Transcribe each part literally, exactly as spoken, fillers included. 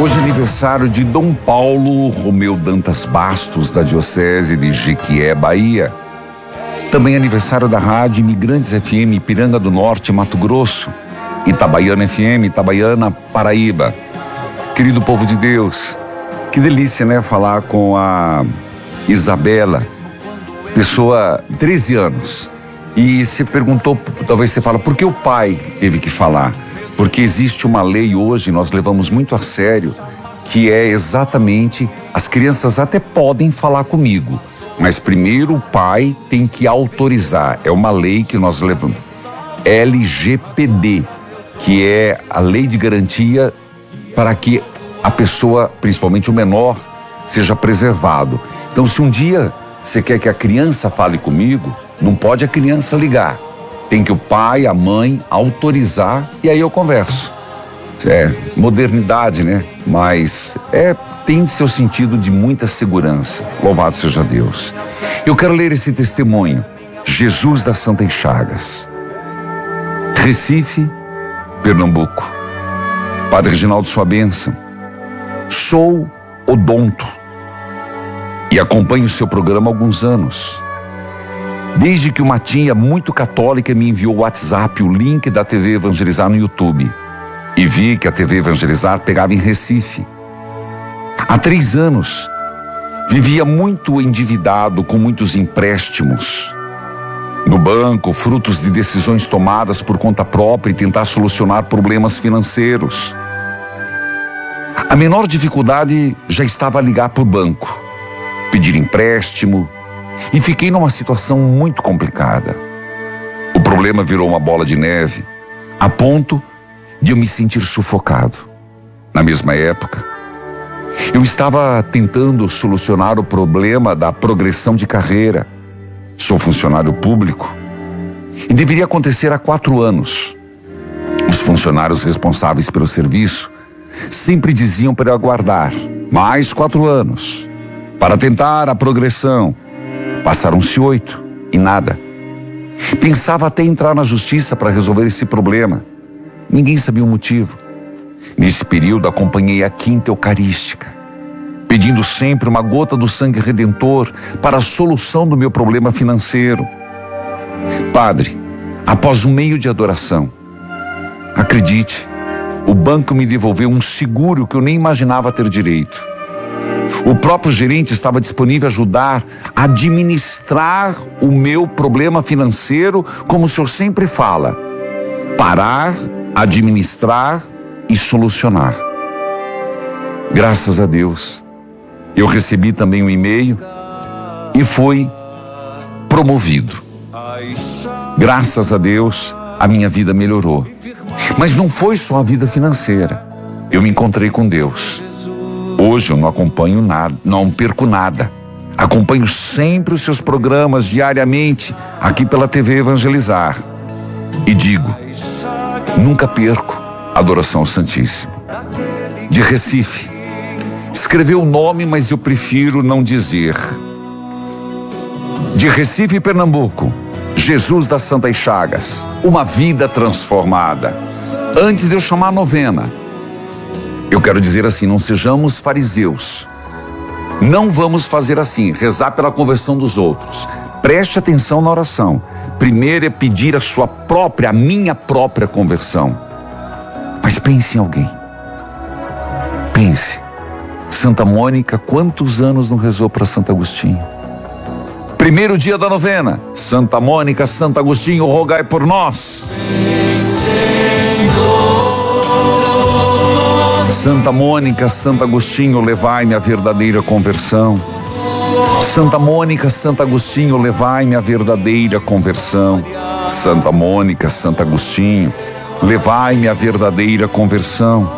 Hoje é aniversário de Dom Paulo Romeu Dantas Bastos, da Diocese de Jequié, Bahia. Também é aniversário da Rádio Imigrantes F M, Ipiranga do Norte, Mato Grosso. Itabaiana F M, Itabaiana, Paraíba. Querido povo de Deus, que delícia, né? Falar com a Isabela, pessoa de treze anos. E você perguntou, talvez você fala, por que o pai teve que falar? Porque existe uma lei hoje, nós levamos muito a sério, que é exatamente, as crianças até podem falar comigo, mas primeiro o pai tem que autorizar. É uma lei que nós levamos, L G P D, que é a lei de garantia para que a pessoa, principalmente o menor, seja preservado. Então, se um dia você quer que a criança fale comigo, não pode a criança ligar. Tem que o pai, a mãe autorizar e aí eu converso. É modernidade, né? Mas é, tem seu sentido de muita segurança. Louvado seja Deus. Eu quero ler esse testemunho. Jesus das Santas Chagas. Recife, Pernambuco. Padre Reginaldo, sua bênção. Sou odonto e acompanho o seu programa há alguns anos. Desde que uma tia muito católica me enviou o WhatsApp, o link da T V Evangelizar no YouTube. E vi que a T V Evangelizar pegava em Recife. Há três anos, vivia muito endividado com muitos empréstimos no banco, frutos de decisões tomadas por conta própria e tentar solucionar problemas financeiros. A menor dificuldade já estava a ligar para o banco, pedir empréstimo, e fiquei numa situação muito complicada. O problema virou uma bola de neve, a ponto de eu me sentir sufocado. Na mesma época, eu estava tentando solucionar o problema da progressão de carreira. Sou funcionário público e deveria acontecer há quatro anos. Os funcionários responsáveis pelo serviço sempre diziam para eu aguardar mais quatro anos para tentar a progressão. Passaram-se oito e nada. Pensava até entrar na justiça para resolver esse problema. Ninguém sabia o motivo. Nesse período acompanhei a quinta eucarística, pedindo sempre uma gota do sangue redentor para a solução do meu problema financeiro. Padre, após um meio de adoração, acredite, o banco me devolveu um seguro que eu nem imaginava ter direito. O próprio gerente estava disponível a ajudar a administrar o meu problema financeiro, como o senhor sempre fala: parar, administrar e solucionar. Graças a Deus, eu recebi também um e-mail e fui promovido. Graças a Deus, a minha vida melhorou. Mas não foi só a vida financeira. Eu me encontrei com Deus. Hoje eu não acompanho nada, não perco nada. Acompanho sempre os seus programas diariamente aqui pela T V Evangelizar. E digo, nunca perco a adoração ao Santíssimo. De Recife. Escreveu o nome, mas eu prefiro não dizer. De Recife, Pernambuco. Jesus das Santas Chagas. Uma vida transformada. Antes de eu chamar a novena, eu quero dizer assim, não sejamos fariseus. Não vamos fazer assim, rezar pela conversão dos outros. Preste atenção na oração. Primeiro é pedir a sua própria, a minha própria conversão. Mas pense em alguém. Pense. Santa Mônica, quantos anos não rezou para Santo Agostinho? Primeiro dia da novena. Santa Mônica, Santo Agostinho, rogai por nós. Santa Mônica, Santo Agostinho, levai-me à verdadeira conversão. Santa Mônica, Santo Agostinho, levai-me à verdadeira conversão. Santa Mônica, Santo Agostinho, levai-me à verdadeira conversão.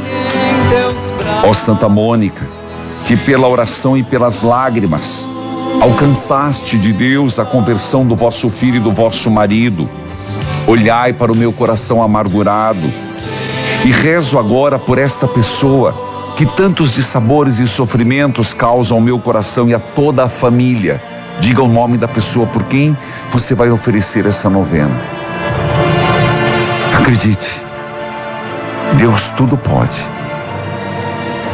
Ó Santa Mônica, que pela oração e pelas lágrimas alcançaste de Deus a conversão do vosso filho e do vosso marido, olhai para o meu coração amargurado. E rezo agora por esta pessoa que tantos dissabores e sofrimentos causam ao meu coração e a toda a família. Diga o nome da pessoa por quem você vai oferecer essa novena. Acredite, Deus tudo pode.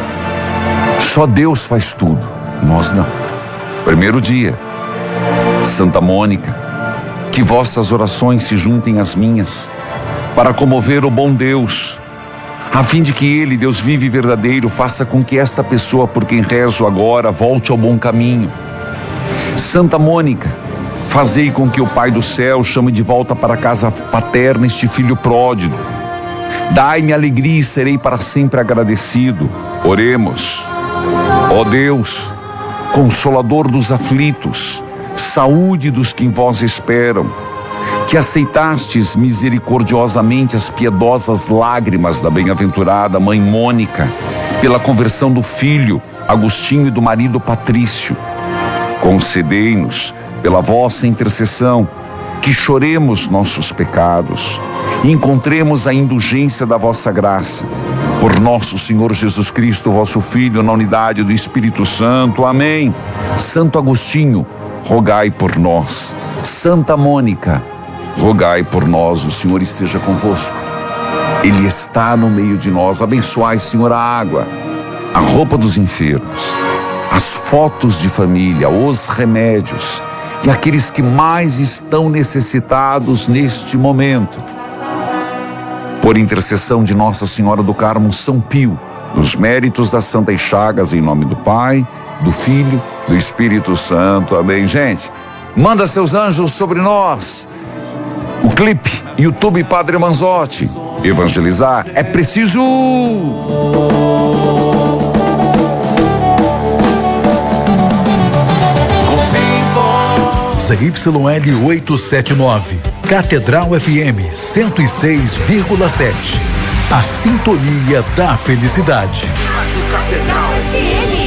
Só Deus faz tudo, nós não. Primeiro dia, Santa Mônica, que vossas orações se juntem às minhas, para comover o bom Deus, a fim de que Ele, Deus vivo e verdadeiro, faça com que esta pessoa por quem rezo agora volte ao bom caminho. Santa Mônica, fazei com que o Pai do céu chame de volta para a casa paterna este filho pródigo. Dai-me alegria e serei para sempre agradecido. Oremos. Ó Deus, Consolador dos aflitos, saúde dos que em vós esperam, que aceitastes misericordiosamente as piedosas lágrimas da bem-aventurada mãe Mônica, pela conversão do filho Agostinho e do marido Patrício. Concedei-nos, pela vossa intercessão, que choremos nossos pecados e encontremos a indulgência da vossa graça. Por nosso Senhor Jesus Cristo, vosso Filho, na unidade do Espírito Santo. Amém. Santo Agostinho, rogai por nós. Santa Mônica, rogai por nós. O Senhor esteja convosco. Ele está no meio de nós. Abençoai, Senhor, a água, a roupa dos enfermos, as fotos de família, os remédios e aqueles que mais estão necessitados neste momento. Por intercessão de Nossa Senhora do Carmo São Pio, nos méritos das Santas Chagas, em nome do Pai, do Filho, do Espírito Santo. Amém. Gente, manda seus anjos sobre nós. O clipe, YouTube Padre Manzotti. Evangelizar é preciso. Z Y L oitocentos e setenta e nove, Catedral F M cento e seis vírgula sete. A sintonia da felicidade. Rádio Catedral F M.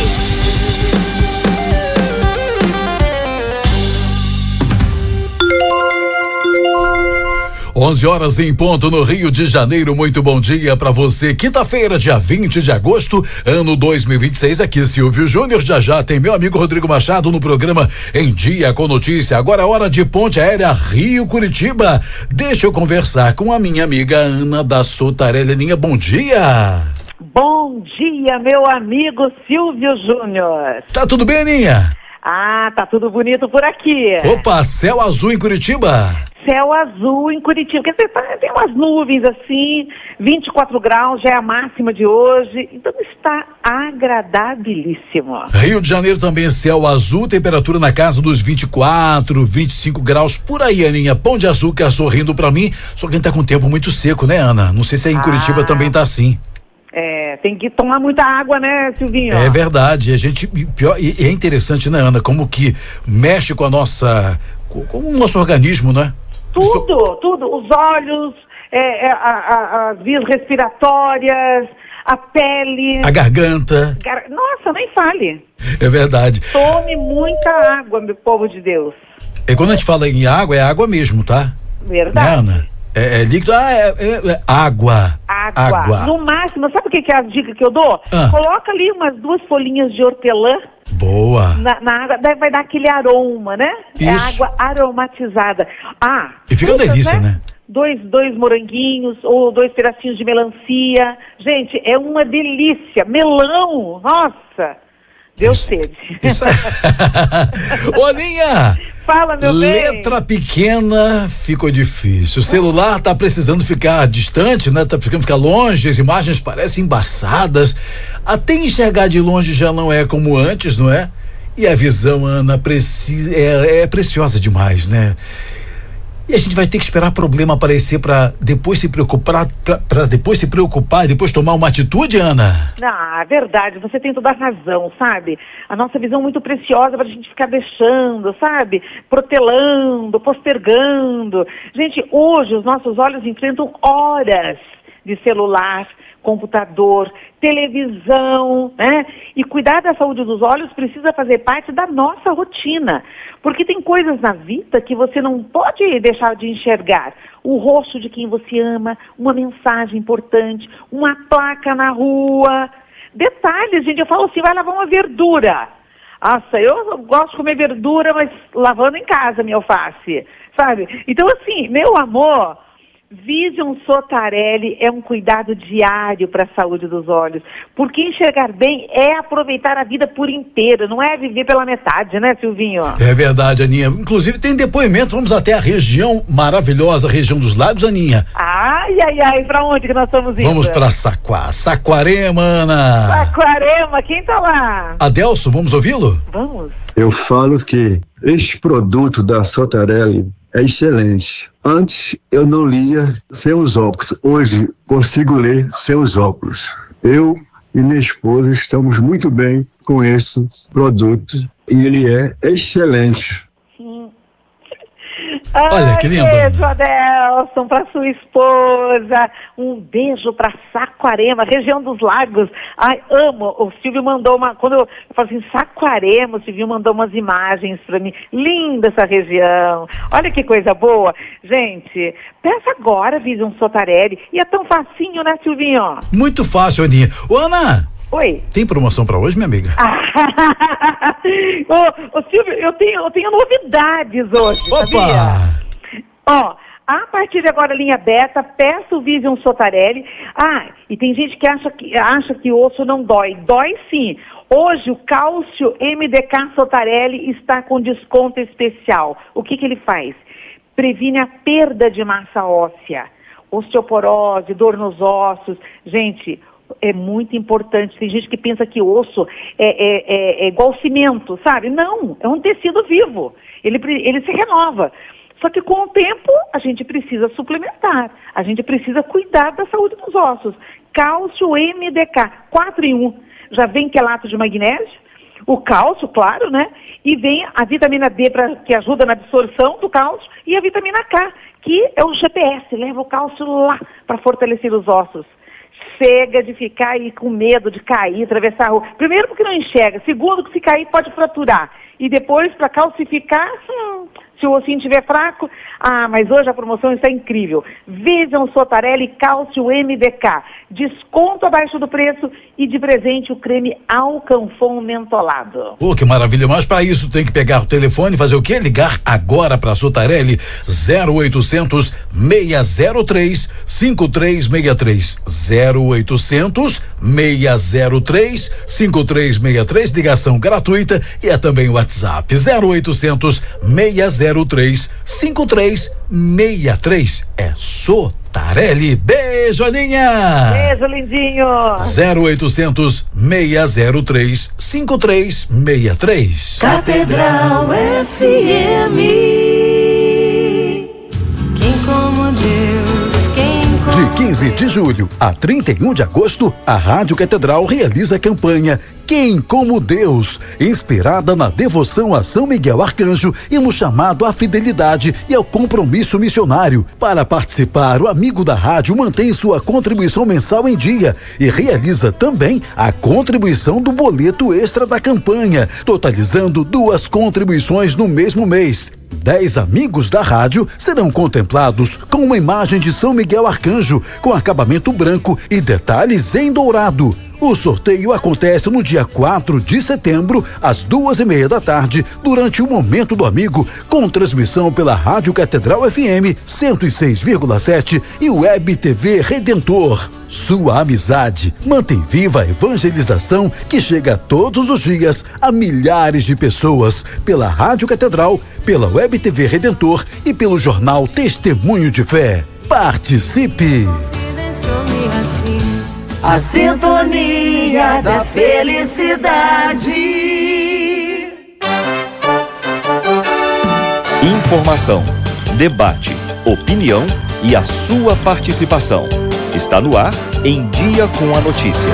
onze horas em ponto no Rio de Janeiro. Muito bom dia para você. Quinta-feira, dia vinte de agosto, ano dois mil e vinte e seis. Aqui Silvio Júnior. Já já tem meu amigo Rodrigo Machado no programa Em Dia com Notícia. Agora é hora de ponte aérea Rio-Curitiba. Deixa eu conversar com a minha amiga Ana da Sotarelli. Aninha, bom dia. Bom dia, meu amigo Silvio Júnior. Tá tudo bem, Aninha? Ah, tá tudo bonito por aqui. Opa, céu azul em Curitiba. Céu azul em Curitiba, quer dizer, tem umas nuvens assim, vinte e quatro graus, já é a máxima de hoje, então está agradabilíssimo. Rio de Janeiro também céu azul, temperatura na casa dos vinte e quatro, vinte e cinco graus, por aí, Aninha. Pão de açúcar sorrindo pra mim, só que a gente tá com o tempo muito seco, né, Ana? Não sei se aí em ah, Curitiba também tá assim. É, tem que tomar muita água, né, Silvinho? É verdade, a gente, pior, e é interessante, né, Ana, como que mexe com a nossa, com, com o nosso organismo, né? Tudo, tudo, os olhos, é, é, a, a, as vias respiratórias, a pele. A garganta. Gar... Nossa, nem fale. É verdade. Tome muita água, meu povo de Deus. E quando a gente fala em água, é água mesmo, tá? Verdade. Né, Ana? É, é líquido, ah, é, é, é água. água. Água. No máximo, sabe o que, que é a dica que eu dou? Ah. Coloca ali umas duas folhinhas de hortelã. Boa. Na, na água, daí vai dar aquele aroma, né? Isso. É água aromatizada. Ah, e fica uma delícia, né? né? Dois, dois moranguinhos ou dois pedacinhos de melancia. Gente, é uma delícia. Melão, nossa, deu sede. Isso. Ô, Aninha! Fala, meu bem. Letra pequena ficou difícil. O celular tá precisando ficar distante, né? Tá precisando ficar longe, as imagens parecem embaçadas. Até enxergar de longe já não é como antes, não é? E a visão, Ana, precisa, é, é preciosa demais, né? E a gente vai ter que esperar problema aparecer para depois se preocupar, para depois se preocupar e depois tomar uma atitude, Ana? Ah, verdade, você tem toda a razão, sabe? A nossa visão é muito preciosa para a gente ficar deixando, sabe? Protelando, postergando. Gente, hoje os nossos olhos enfrentam horas de celular, computador, televisão, né? E cuidar da saúde dos olhos precisa fazer parte da nossa rotina, porque tem coisas na vida que você não pode deixar de enxergar. O rosto de quem você ama, uma mensagem importante, uma placa na rua. Detalhes, gente, eu falo assim, vai lavar uma verdura. Nossa, eu gosto de comer verdura, mas lavando em casa minha alface, sabe? Então assim, meu amor, Vision Sotarelli é um cuidado diário para a saúde dos olhos, porque enxergar bem é aproveitar a vida por inteira, não é viver pela metade, né, Silvinho? É verdade, Aninha. Inclusive tem depoimento, vamos até a região maravilhosa, região dos Lagos, Aninha. Ai, ai, ai, pra onde que nós estamos indo? Vamos pra Saquá, Saquarema, Ana. Saquarema, quem tá lá? Adelso, vamos ouvi-lo? Vamos. Eu falo que este produto da Sotarelli é excelente. Antes eu não lia sem os óculos. Hoje consigo ler sem os óculos. Eu e minha esposa estamos muito bem com esse produto e ele é excelente. Olha, que lindo. Um beijo, Adelson, para sua esposa. Um beijo para Saquarema, região dos Lagos. Ai, amo. O Silvio mandou uma. Quando eu, eu falo assim, Saquarema, o Silvio mandou umas imagens para mim. Linda essa região. Olha que coisa boa. Gente, peça agora Vision Sotarelli. E é tão facinho, né, Silvinho? Muito fácil, Aninha. Ô, Ana. Oi. Tem promoção para hoje, minha amiga? ô, ô, Silvio, eu tenho, eu tenho novidades hoje. Opa! Sabia? Ó, a partir de agora, linha beta, peça o Vision Sotarelli. Ah, e tem gente que acha que, acha que osso não dói. Dói sim. Hoje o cálcio M D K Sotarelli está com desconto especial. O que que ele faz? Previne a perda de massa óssea, osteoporose, dor nos ossos. Gente, é muito importante. Tem gente que pensa que osso é, é, é, é igual cimento, sabe? Não, é um tecido vivo. Ele, ele se renova. Só que com o tempo a gente precisa suplementar. A gente precisa cuidar da saúde dos ossos. Cálcio M D K, quatro em um. Já vem quelato de magnésio, o cálcio, claro, né? E vem a vitamina D, pra, que ajuda na absorção do cálcio, e a vitamina K, que é o G P S, leva o cálcio lá para fortalecer os ossos. Chega de ficar aí com medo de cair, atravessar a rua. Primeiro porque não enxerga, segundo que se cair pode fraturar. E depois para calcificar, hum, se o ossinho estiver fraco, ah, mas hoje a promoção está incrível. Vision Sotarelli Cálcio M D K, desconto abaixo do preço e de presente o creme Alcanfon mentolado. Oh, que maravilha, mas para isso tem que pegar o telefone e fazer o quê? Ligar agora para Sotarelli, zero oitocentos, seis zero três, cinco três seis três, zero oitocentos, seis zero três, cinco três seis três, ligação gratuita, e é também o WhatsApp, zero oitocentos, seis zero três, cinco três seis três, é Sotarelli. Beijo, Aninha! Beijo, lindinho! zero oitocentos, seis zero três, cinco três seis três. Catedral F M. Quem como Deus, quem como De quinze de julho a trinta e um de agosto, a Rádio Catedral realiza a campanha Quem como Deus, inspirada na devoção a São Miguel Arcanjo e no chamado à fidelidade e ao compromisso missionário. Para participar, o amigo da rádio mantém sua contribuição mensal em dia e realiza também a contribuição do boleto extra da campanha, totalizando duas contribuições no mesmo mês. Dez amigos da rádio serão contemplados com uma imagem de São Miguel Arcanjo com acabamento branco e detalhes em dourado. O sorteio acontece no dia quatro de setembro, às duas e meia da tarde, durante o Momento do Amigo, com transmissão pela Rádio Catedral F M cento e seis vírgula sete e Web T V Redentor. Sua amizade mantém viva a evangelização que chega todos os dias a milhares de pessoas pela Rádio Catedral, pela Web T V Redentor e pelo jornal Testemunho de Fé. Participe! A sintonia da felicidade. Informação, debate, opinião e a sua participação. Está no ar Em Dia com a Notícia.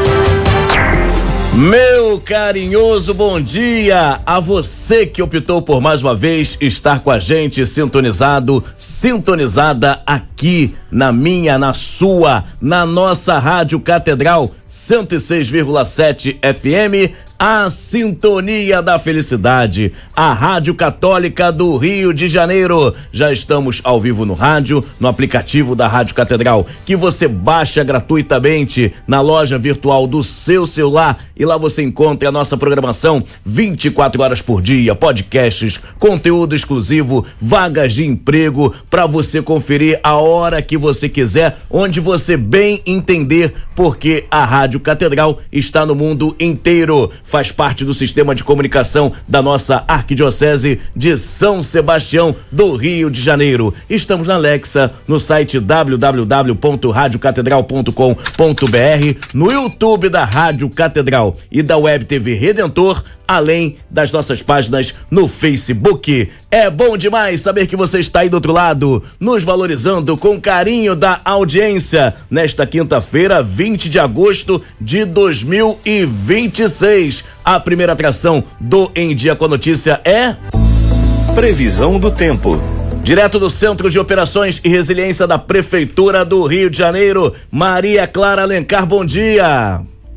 Meu carinhoso bom dia a você que optou por mais uma vez estar com a gente sintonizado, sintonizada aqui na minha, na sua, na nossa Rádio Catedral cento e seis vírgula sete F M, a sintonia da felicidade, a Rádio Católica do Rio de Janeiro. Já estamos ao vivo no rádio, no aplicativo da Rádio Catedral, que você baixa gratuitamente na loja virtual do seu celular, e lá você encontra a nossa programação vinte e quatro horas por dia, podcasts, conteúdo exclusivo, vagas de emprego para você conferir a hora que você quiser, onde você bem entender, porque a Rádio Catedral está no mundo inteiro. Faz parte do sistema de comunicação da nossa Arquidiocese de São Sebastião do Rio de Janeiro. Estamos na Alexa, no site w w w ponto rádio catedral ponto com ponto b r, no YouTube da Rádio Catedral e da Web T V Redentor, além das nossas páginas no Facebook. É bom demais saber que você está aí do outro lado, nos valorizando com carinho da audiência, nesta quinta-feira, vinte de agosto de dois mil e vinte e seis. A primeira atração do Em Dia com a Notícia é... Previsão do tempo. Direto do Centro de Operações e Resiliência da Prefeitura do Rio de Janeiro, Maria Clara Alencar, bom dia.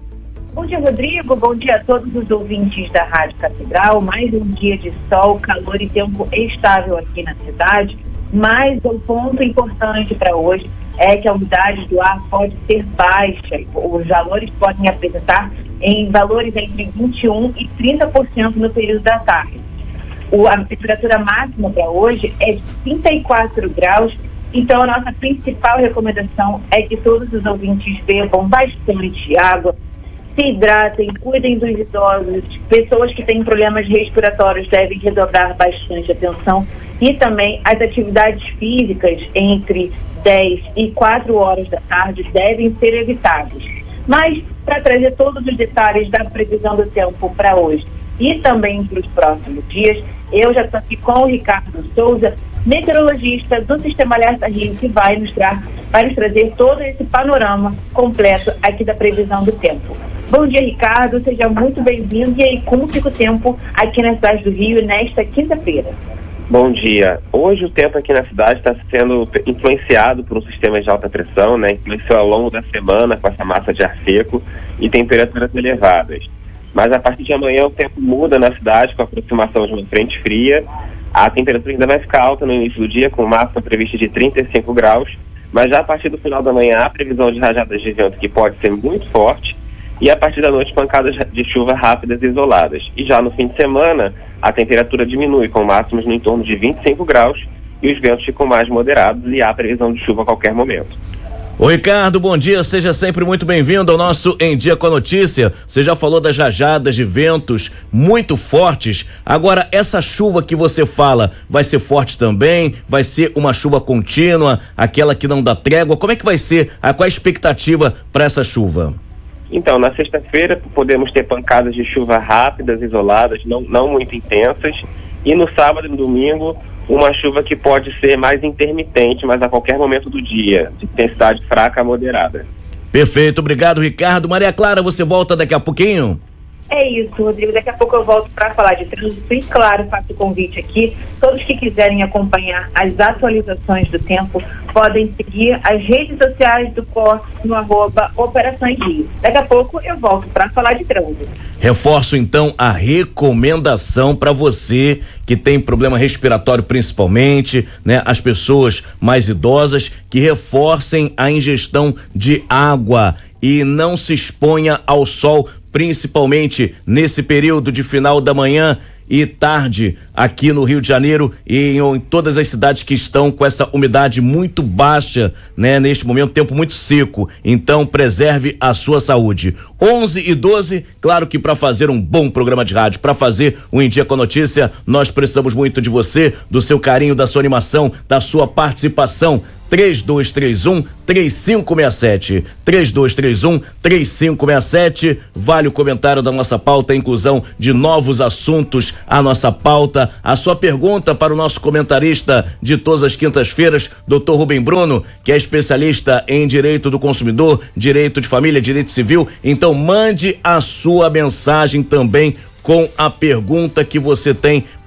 Bom dia, Rodrigo. Bom dia a todos os ouvintes da Rádio Catedral. Mais um dia de sol, calor e tempo estável aqui na cidade. Mas o ponto importante para hoje é que a umidade do ar pode ser baixa. Os valores podem apresentar em valores entre vinte e um e trinta por cento no período da tarde. O, a temperatura máxima para hoje é de trinta e quatro graus. Então, a nossa principal recomendação é que todos os ouvintes bebam bastante água, se hidratem, cuidem dos idosos, pessoas que têm problemas respiratórios devem redobrar bastante atenção, e também as atividades físicas entre dez e quatro horas da tarde devem ser evitadas. Mas, para trazer todos os detalhes da previsão do tempo para hoje e também para os próximos dias, eu já estou aqui com o Ricardo Souza, meteorologista do Sistema Alerta Rio, que vai nos, tra- vai nos trazer todo esse panorama completo aqui da previsão do tempo. Bom dia, Ricardo, seja muito bem-vindo. E aí, como fica o tempo aqui na cidade do Rio nesta quinta-feira? Bom dia. Hoje o tempo aqui na cidade está sendo influenciado por um sistema de alta pressão, né? Influenciou ao longo da semana com essa massa de ar seco e temperaturas elevadas. Mas a partir de amanhã o tempo muda na cidade com a aproximação de uma frente fria. A temperatura ainda vai ficar alta no início do dia, com máxima prevista de trinta e cinco graus, mas já a partir do final da manhã há previsão de rajadas de vento que pode ser muito forte, e a partir da noite pancadas de chuva rápidas e isoladas. E já no fim de semana a temperatura diminui com máximos no entorno de vinte e cinco graus e os ventos ficam mais moderados e há previsão de chuva a qualquer momento. Ô Ricardo, bom dia, seja sempre muito bem-vindo ao nosso Em Dia com a Notícia. Você já falou das rajadas de ventos muito fortes. Agora, essa chuva que você fala vai ser forte também? Vai ser uma chuva contínua, aquela que não dá trégua? Como é que vai ser? Qual a expectativa para essa chuva? Então, na sexta-feira podemos ter pancadas de chuva rápidas, isoladas, não, não muito intensas, e no sábado e no domingo uma chuva que pode ser mais intermitente, mas a qualquer momento do dia, de intensidade fraca a moderada. Perfeito, obrigado, Ricardo. Maria Clara, você volta daqui a pouquinho? É isso, Rodrigo. Daqui a pouco eu volto para falar de trânsito e, claro, faço o convite aqui. Todos que quiserem acompanhar as atualizações do tempo podem seguir as redes sociais do C O R no arroba Operações Rio. Daqui a pouco eu volto para falar de trânsito. Reforço então a recomendação para você que tem problema respiratório, principalmente, né? As pessoas mais idosas, que reforcem a ingestão de água e não se exponha ao sol, principalmente nesse período de final da manhã e tarde aqui no Rio de Janeiro e em, em todas as cidades que estão com essa umidade muito baixa, né? Neste momento, tempo muito seco. Então, preserve a sua saúde. onze e doze, claro que para fazer um bom programa de rádio, para fazer o Em Dia com a Notícia, nós precisamos muito de você, do seu carinho, da sua animação, da sua participação. três dois três um, três cinco seis sete, três dois três um, três cinco seis sete, vale o comentário da nossa pauta, a inclusão de novos assuntos à nossa pauta, a sua pergunta para o nosso comentarista de todas as quintas-feiras, doutor Rubem Bruno, que é especialista em direito do consumidor, direito de família, direito civil. Então mande a sua mensagem também com a pergunta que você tem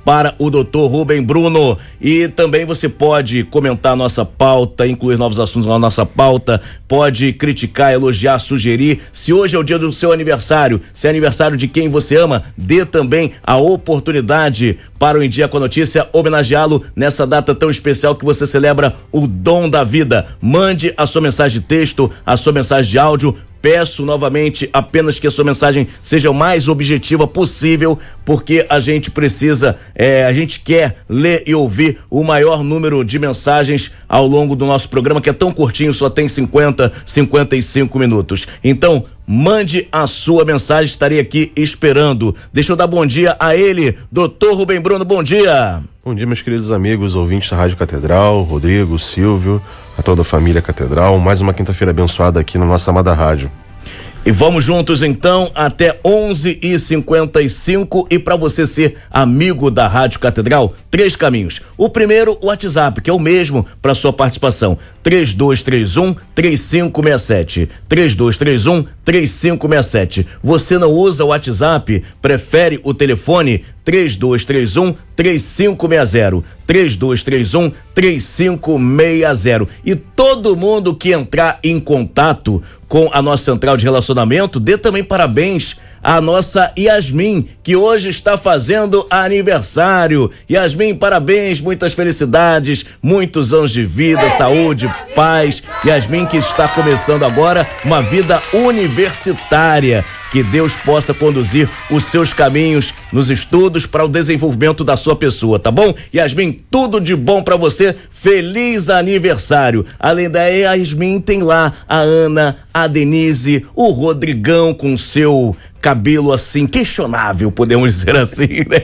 para o doutor Rubem Bruno. E também você pode comentar a nossa pauta, incluir novos assuntos na nossa pauta, pode criticar, elogiar, sugerir. Se hoje é o dia do seu aniversário, se é aniversário de quem você ama, dê também a oportunidade para o Em Dia com a Notícia homenageá-lo nessa data tão especial que você celebra o dom da vida. Mande a sua mensagem de texto, a sua mensagem de áudio. Peço novamente apenas que a sua mensagem seja o mais objetiva possível, porque a gente precisa, é, a gente quer ler e ouvir o maior número de mensagens ao longo do nosso programa, que é tão curtinho, só tem cinquenta, cinquenta e cinco minutos. Então, mande a sua mensagem, estarei aqui esperando. Deixa eu dar bom dia a ele, doutor Rubem Bruno, bom dia. Bom dia, meus queridos amigos, ouvintes da Rádio Catedral, Rodrigo, Silvio, a toda a família Catedral. Mais uma quinta-feira abençoada aqui na nossa amada rádio. E vamos juntos então até onze e cinquenta e cinco, e para você ser amigo da Rádio Catedral, três caminhos. O primeiro, o WhatsApp, que é o mesmo para sua participação, três dois três um, três cinco seis sete, três dois três um, três cinco seis sete. Você não usa o WhatsApp, prefere o telefone? três dois três um, três cinco seis zero, três dois três um, três cinco seis zero. E todo mundo que entrar em contato com a nossa central de relacionamento, dê também parabéns à nossa Yasmin, que hoje está fazendo aniversário. Yasmin, parabéns, muitas felicidades, muitos anos de vida, saúde, paz. Yasmin, que está começando agora uma vida universitária. Que Deus possa conduzir os seus caminhos nos estudos para o desenvolvimento da sua pessoa, tá bom? Yasmin, tudo de bom para você, feliz aniversário. Além da Yasmin, tem lá a Ana, a Denise, o Rodrigão com seu cabelo assim, questionável, podemos dizer assim, né?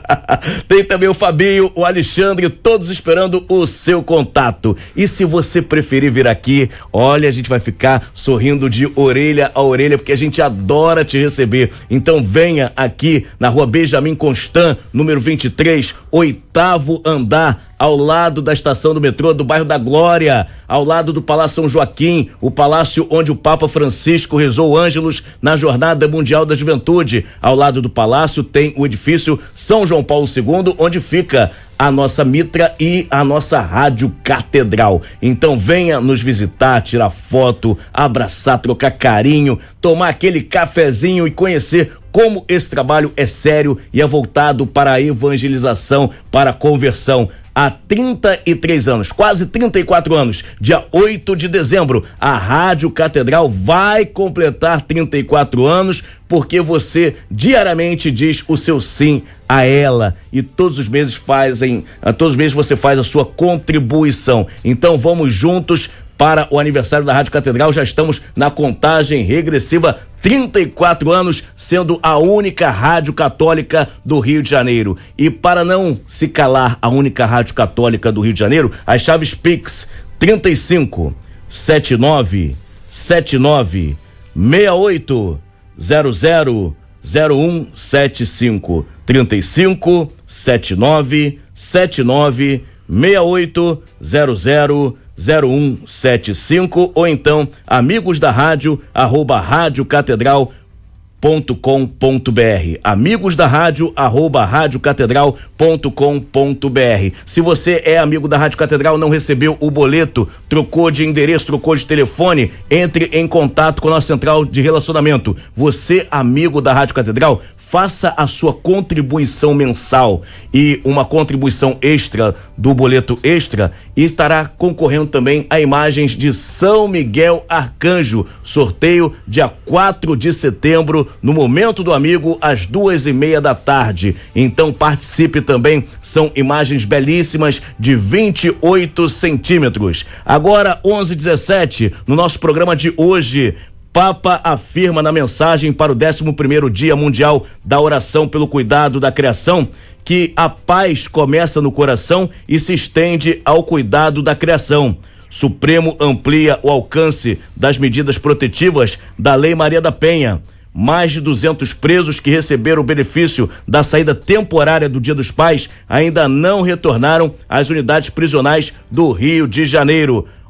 Tem também o Fabinho, o Alexandre, todos esperando o seu contato. E se você preferir vir aqui, olha, a gente vai ficar sorrindo de orelha a orelha, porque a gente adora te receber. Então venha aqui na Rua Benjamin Constant, número vinte e três, oitavo andar, ao lado da estação do metrô do bairro da Glória, ao lado do Palácio São Joaquim, o palácio onde o Papa Francisco rezou ângelos na Jornada Mundial da Juventude. Ao lado do palácio tem o edifício São João Paulo segundo, onde fica a nossa mitra e a nossa Rádio Catedral. Então venha nos visitar, tirar foto, abraçar, trocar carinho, tomar aquele cafezinho e conhecer como esse trabalho é sério e é voltado para a evangelização, para a conversão. Há trinta e três anos, quase trinta e quatro anos, dia oito de dezembro, a Rádio Catedral vai completar trinta e quatro anos, porque você diariamente diz o seu sim a ela, e todos os meses fazem, todos os meses você faz a sua contribuição. Então vamos juntos para o aniversário da Rádio Catedral. Já estamos na contagem regressiva, trinta e quatro anos, sendo a única rádio católica do Rio de Janeiro. E para não se calar a única rádio católica do Rio de Janeiro, as chaves Pix trinta e cinco, setenta e nove, setenta e nove, sessenta e oito, zero zero, zero um sete cinco, trinta e cinco, setenta e nove, setenta e nove, sessenta e oito, zero zero, zero um sete cinco, ou então amigos da rádio arroba rádio catedral ponto com ponto br, amigos da rádio arroba rádio catedral ponto com ponto br. Se você é amigo da Rádio Catedral, não recebeu o boleto, trocou de endereço, trocou de telefone, entre em contato com a nossa central de relacionamento. Você, amigo da Rádio Catedral, faça a sua contribuição mensal e uma contribuição extra do boleto extra, e estará concorrendo também a imagens de São Miguel Arcanjo, sorteio dia quatro de setembro, no Momento do Amigo, às duas e meia da tarde. Então participe também, são imagens belíssimas de vinte e oito centímetros. Agora onze e dezessete, no nosso programa de hoje, Papa afirma na mensagem para o décimo primeiro Dia Mundial da Oração pelo Cuidado da Criação que a paz começa no coração e se estende ao cuidado da criação. Supremo amplia o alcance das medidas protetivas da Lei Maria da Penha. Mais de duzentos presos que receberam o benefício da saída temporária do Dia dos Pais ainda não retornaram às unidades prisionais do Rio de Janeiro.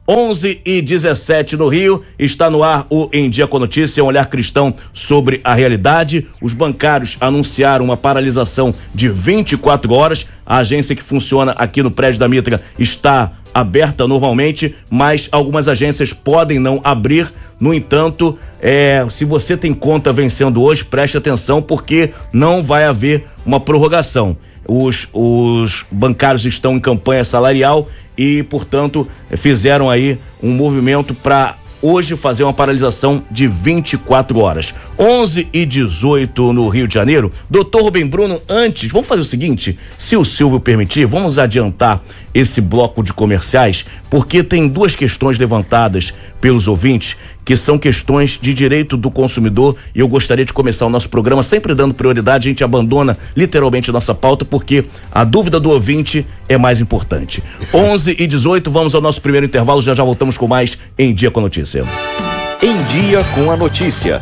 onze e dezessete no Rio, está no ar o Em Dia com Notícia, um olhar cristão sobre a realidade. Os bancários anunciaram uma paralisação de vinte e quatro horas. A agência que funciona aqui no prédio da Mitra está aberta normalmente, mas algumas agências podem não abrir. No entanto, é, se você tem conta vencendo hoje, preste atenção, porque não vai haver uma prorrogação. Os, os bancários estão em campanha salarial e, portanto, fizeram aí um movimento para hoje fazer uma paralisação de vinte e quatro horas. onze e dezoito no Rio de Janeiro. Doutor Rubem Bruno, antes, vamos fazer o seguinte, se o Silvio permitir, vamos adiantar esse bloco de comerciais, porque tem duas questões levantadas pelos ouvintes, que são questões de direito do consumidor, e eu gostaria de começar o nosso programa sempre dando prioridade. A gente abandona literalmente a nossa pauta, porque a dúvida do ouvinte é mais importante. onze e dezoito, vamos ao nosso primeiro intervalo, já já voltamos com mais Em Dia com a Notícia. Em Dia com a Notícia.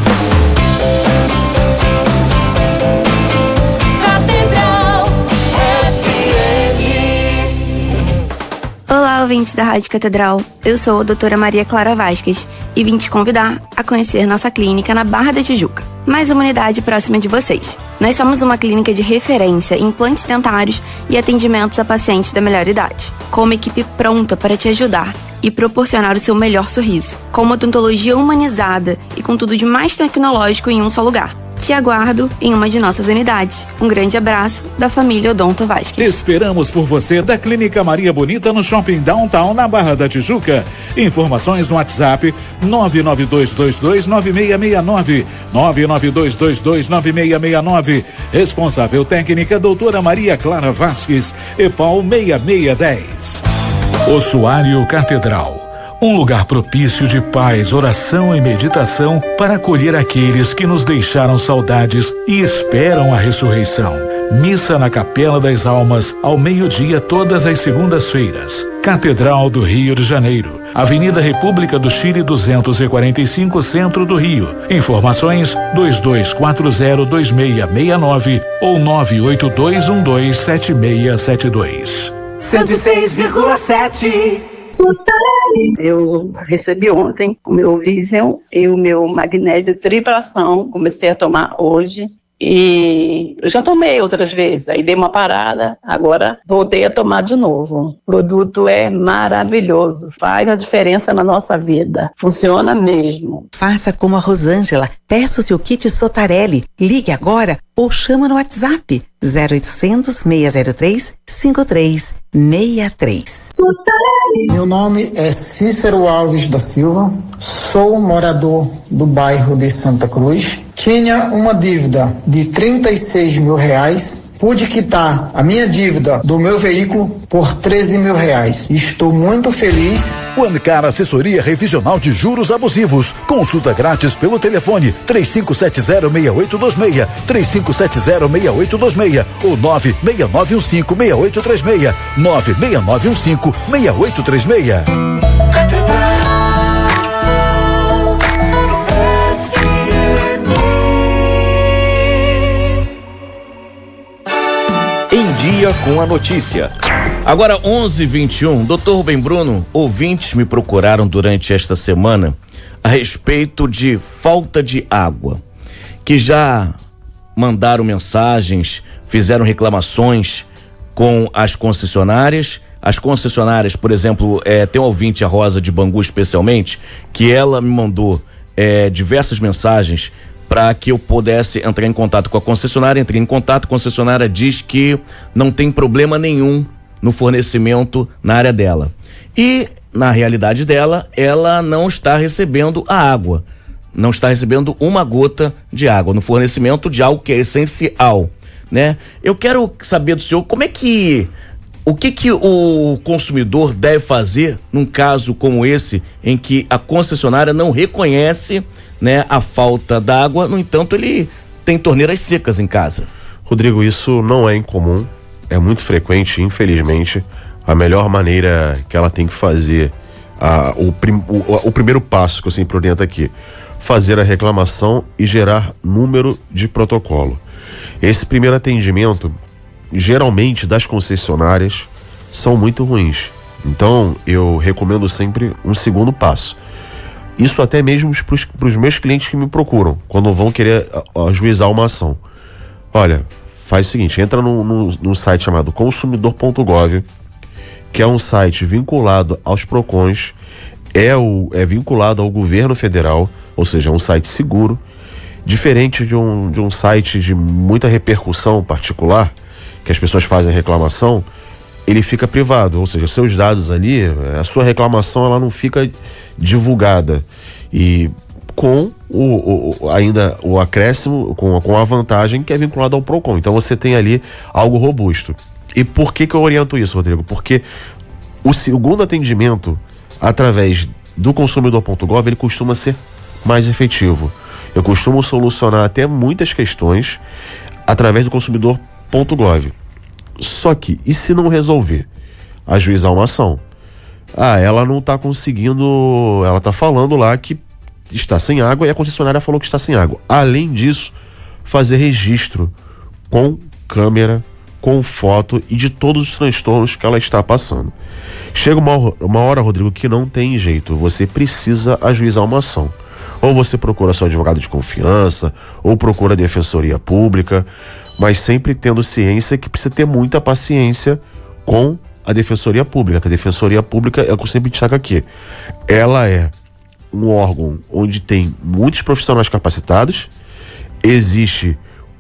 Olá, ouvintes da Rádio Catedral. Eu sou a doutora Maria Clara Vasquez e vim te convidar a conhecer nossa clínica na Barra da Tijuca, mais uma unidade próxima de vocês. Nós somos uma clínica de referência em implantes dentários e atendimentos a pacientes da melhor idade, com uma equipe pronta para te ajudar e proporcionar o seu melhor sorriso, com uma odontologia humanizada e com tudo de mais tecnológico em um só lugar. Te aguardo em uma de nossas unidades. Um grande abraço da família Odonto Vasquez. Esperamos por você da Clínica Maria Bonita no Shopping Downtown, na Barra da Tijuca. Informações no WhatsApp nove nove dois dois dois nove seis seis nove, nove nove dois dois dois nove seis seis nove. Responsável técnica doutora Maria Clara Vasquez, EPAL seis seis um zero. Ossuário Catedral. Um lugar propício de paz, oração e meditação para acolher aqueles que nos deixaram saudades e esperam a ressurreição. Missa na Capela das Almas, ao meio-dia, todas as segundas-feiras. Catedral do Rio de Janeiro, Avenida República do Chile duzentos e quarenta e cinco, Centro do Rio. Informações dois dois quatro zero dois seis seis nove ou nove oito dois um dois sete seis sete dois. cento e seis vírgula sete. Eu recebi ontem o meu Vision e o meu magnésio triplação, comecei a tomar hoje e eu já tomei outras vezes, aí dei uma parada, agora voltei a tomar de novo. O produto é maravilhoso, faz a diferença na nossa vida, funciona mesmo. Faça como a Rosângela, peça o seu kit Sotarelli, ligue agora ou chama no WhatsApp zero oitocentos, seis zero três, cinco três seis três. Meu nome é Cícero Alves da Silva, sou morador do bairro de Santa Cruz. Tinha uma dívida de trinta e seis mil reais. Pude quitar a minha dívida do meu veículo por treze mil reais. Estou muito feliz. Ancar Assessoria Revisional de Juros Abusivos. Consulta grátis pelo telefone três cinco sete zero, seis oito dois seis, três cinco sete zero, seis oito dois seis ou nove seis nove um cinco, seis oito três seis, nove seis nove um cinco, seis oito três seis. Em Dia com a Notícia. Agora onze e vinte e um, doutor Rubem Bruno, ouvintes me procuraram durante esta semana a respeito de falta de água, que já mandaram mensagens, fizeram reclamações com as concessionárias. As concessionárias, por exemplo, é, tem um ouvinte, a Rosa de Bangu especialmente, que ela me mandou é, diversas mensagens para que eu pudesse entrar em contato com a concessionária. Entrei em contato, a concessionária diz que não tem problema nenhum no fornecimento na área dela. E, na realidade dela, ela não está recebendo a água, não está recebendo uma gota de água no fornecimento de algo que é essencial, né? Eu quero saber do senhor como é que, o que que o consumidor deve fazer num caso como esse, em que a concessionária não reconhece, né, a falta d'água, no entanto ele tem torneiras secas em casa. Rodrigo, isso não é incomum, é muito frequente, infelizmente. A melhor maneira que ela tem que fazer, a, o, prim, o, o primeiro passo que eu sempre oriento aqui, fazer a reclamação e gerar número de protocolo. Esse primeiro atendimento, geralmente das concessionárias, são muito ruins. Então, eu recomendo sempre um segundo passo. Isso até mesmo para os meus clientes que me procuram, quando vão querer ajuizar uma ação. Olha, faz o seguinte, entra num, num, num site chamado consumidor ponto gov, que é um site vinculado aos PROCONs, é, o, é vinculado ao governo federal, ou seja, é um site seguro, diferente de um, de um site de muita repercussão particular, que as pessoas fazem reclamação, ele fica privado, ou seja, seus dados ali, a sua reclamação ela não fica divulgada. E com o, o, ainda o acréscimo, com, com a vantagem que é vinculado ao PROCON. Então você tem ali algo robusto. E por que que eu oriento isso, Rodrigo? Porque o segundo atendimento, através do consumidor ponto gov, ele costuma ser mais efetivo. Eu costumo solucionar até muitas questões através do consumidor ponto gov. Só que, e se não resolver ajuizar uma ação? Ah, ela não está conseguindo, ela está falando lá que está sem água e a concessionária falou que está sem água. Além disso, fazer registro com câmera, com foto e de todos os transtornos que ela está passando. Chega uma, uma hora, Rodrigo, que não tem jeito, você precisa ajuizar uma ação. Ou você procura seu advogado de confiança, ou procura a defensoria pública, mas sempre tendo ciência que precisa ter muita paciência com a defensoria pública. A defensoria pública, é o que eu sempre destaco aqui, ela é um órgão onde tem muitos profissionais capacitados, existe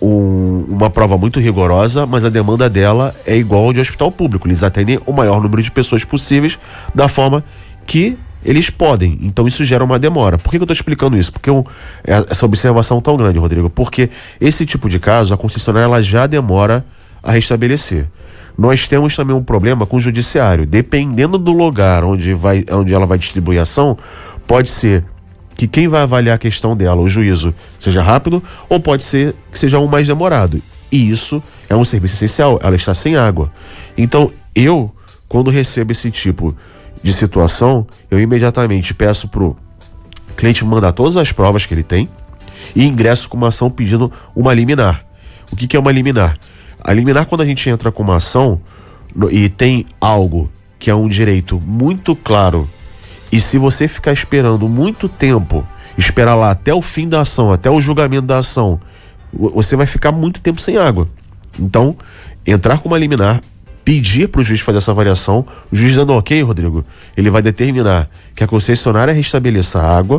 um, uma prova muito rigorosa, mas a demanda dela é igual ao de hospital público. Eles atendem o maior número de pessoas possíveis da forma que eles podem, então isso gera uma demora. Por que que eu estou explicando isso? Porque eu, essa observação tão grande, Rodrigo, porque esse tipo de caso, a concessionária ela já demora a restabelecer. Nós temos também um problema com o judiciário. Dependendo do lugar onde, vai, onde ela vai distribuir a ação, pode ser que quem vai avaliar a questão dela, o juízo, seja rápido, ou pode ser que seja um mais demorado. E isso é um serviço essencial, ela está sem água. Então, eu, quando recebo esse tipo de situação, eu imediatamente peço pro cliente mandar todas as provas que ele tem e ingresso com uma ação pedindo uma liminar. O que que é uma liminar? A liminar, quando a gente entra com uma ação no, e tem algo que é um direito muito claro, e se você ficar esperando muito tempo, esperar lá até o fim da ação, até o julgamento da ação, você vai ficar muito tempo sem água. Então, entrar com uma liminar, pedir para o juiz fazer essa avaliação, o juiz dando ok, Rodrigo, ele vai determinar que a concessionária restabeleça a água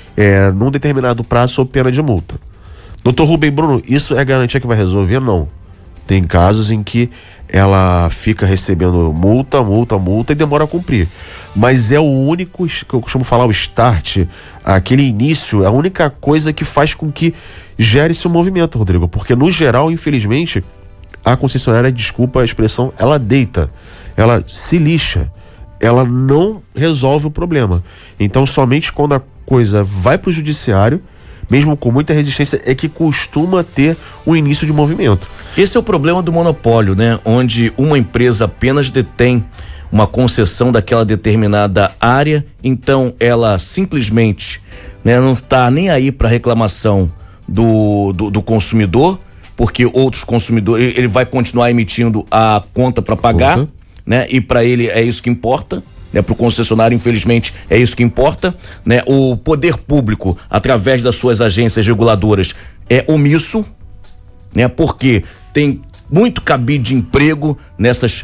é, num determinado prazo sob pena de multa. Doutor Rubem Bruno, isso é garantia que vai resolver? Não. Tem casos em que ela fica recebendo multa, multa, multa e demora a cumprir. Mas é o único, que eu costumo falar, o start, aquele início, é a única coisa que faz com que gere esse movimento, Rodrigo. Porque no geral, infelizmente, a concessionária, desculpa a expressão, ela deita, ela se lixa, ela não resolve o problema. Então, somente quando a coisa vai para o judiciário, mesmo com muita resistência, é que costuma ter o início de movimento. Esse é o problema do monopólio, né? Onde uma empresa apenas detém uma concessão daquela determinada área, então ela simplesmente, né, não está nem aí para reclamação do, do, do consumidor, porque outros consumidores, ele vai continuar emitindo a conta para pagar, uhum, né? E para ele é isso que importa, né? Para o concessionário, infelizmente, é isso que importa, né? O poder público, através das suas agências reguladoras, é omisso, né? Porque tem muito cabide de emprego nessas,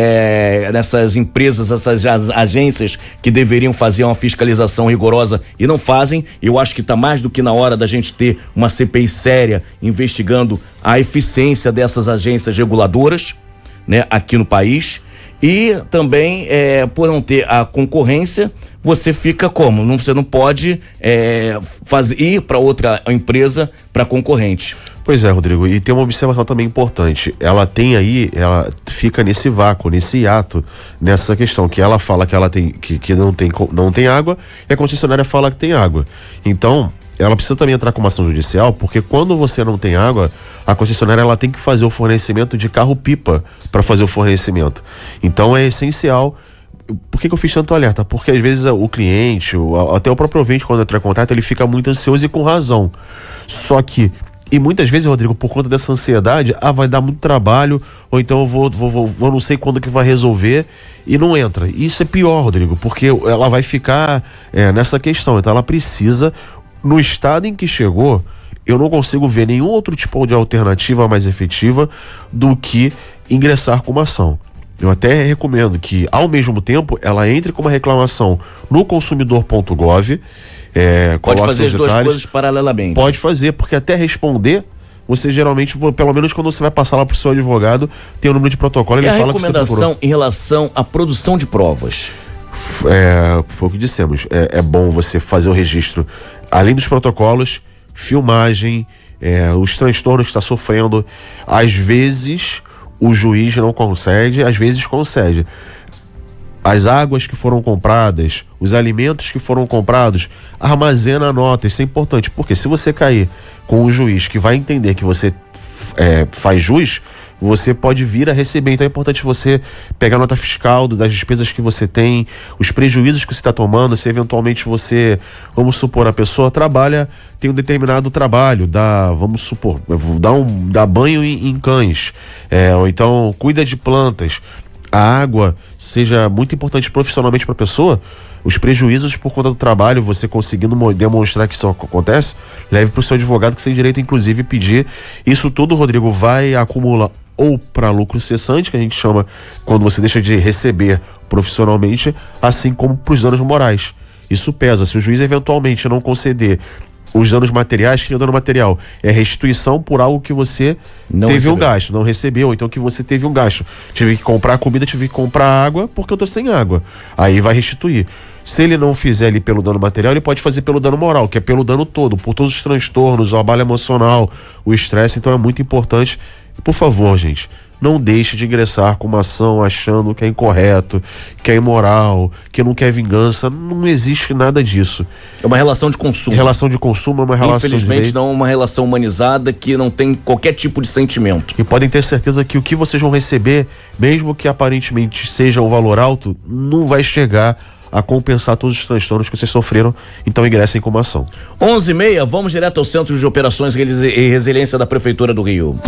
é, nessas empresas, essas agências que deveriam fazer uma fiscalização rigorosa e não fazem. Eu acho que está mais do que na hora da gente ter uma C P I séria investigando a eficiência dessas agências reguladoras, né, aqui no país. E também, é, por não ter a concorrência, você fica como? Não, você não pode é, fazer, ir para outra empresa, para concorrente. Pois é, Rodrigo, e tem uma observação também importante. Ela tem aí, ela fica nesse vácuo, nesse hiato, nessa questão, que ela fala que ela tem, que, que não, tem, não tem água, e a concessionária fala que tem água. Então, ela precisa também entrar com uma ação judicial, porque quando você não tem água, a concessionária ela tem que fazer o fornecimento de carro-pipa para fazer o fornecimento. Então é essencial. Por que que eu fiz tanto alerta? Porque às vezes o cliente, até o próprio ouvinte, quando entra em contato, ele fica muito ansioso e com razão. Só que E muitas vezes, Rodrigo, por conta dessa ansiedade, ah, vai dar muito trabalho, ou então eu vou, vou, vou, vou não sei quando que vai resolver, e não entra. Isso é pior, Rodrigo, porque ela vai ficar é, nessa questão. Então ela precisa, no estado em que chegou, eu não consigo ver nenhum outro tipo de alternativa mais efetiva do que ingressar com uma ação. Eu até recomendo que, ao mesmo tempo, ela entre com uma reclamação no consumidor ponto gov. É, pode fazer as duas coisas paralelamente. Pode fazer, porque até responder, você geralmente, pelo menos quando você vai passar lá para o seu advogado, tem o número de protocolo, ele e a fala que você recomendação em relação à produção de provas? É, foi o que dissemos. É, é bom você fazer o registro, além dos protocolos, filmagem, é, os transtornos que está sofrendo. Às vezes o juiz não concede, às vezes concede. As águas que foram compradas, os alimentos que foram comprados, armazena a nota. Isso é importante, porque se você cair com um juiz que vai entender que você é, faz jus, você pode vir a receber. Então é importante você pegar a nota fiscal das despesas que você tem, os prejuízos que você está tomando. Se eventualmente você, vamos supor, a pessoa trabalha, tem um determinado trabalho, dá, vamos supor, dá, um, dá banho em, em cães, é, ou então cuida de plantas. A água seja muito importante profissionalmente para a pessoa, os prejuízos por conta do trabalho, você conseguindo demonstrar que isso acontece, leve para o seu advogado, que você tem direito, inclusive, pedir. Isso tudo, Rodrigo, vai acumular ou para lucro cessante, que a gente chama quando você deixa de receber profissionalmente, assim como para os danos morais. Isso pesa. Se o juiz eventualmente não conceder os danos materiais, que é o dano material? É restituição por algo que você não teve recebeu. um gasto, não recebeu, então que você teve um gasto. Tive que comprar comida, tive que comprar água, porque eu tô sem água. Aí vai restituir. Se ele não fizer ali pelo dano material, ele pode fazer pelo dano moral, que é pelo dano todo, por todos os transtornos, o abalo emocional, o estresse. Então é muito importante. Por favor, gente, não deixe de ingressar com uma ação achando que é incorreto, que é imoral, que não quer vingança. Não existe nada disso. É uma relação de consumo. Relação de consumo é uma relação de Infelizmente não é uma relação humanizada que não tem qualquer tipo de sentimento. E podem ter certeza que o que vocês vão receber, mesmo que aparentemente seja um valor alto, não vai chegar a compensar todos os transtornos que vocês sofreram. Então ingressem com uma ação. onze e meia, vamos direto ao Centro de Operações e Resiliência da Prefeitura do Rio.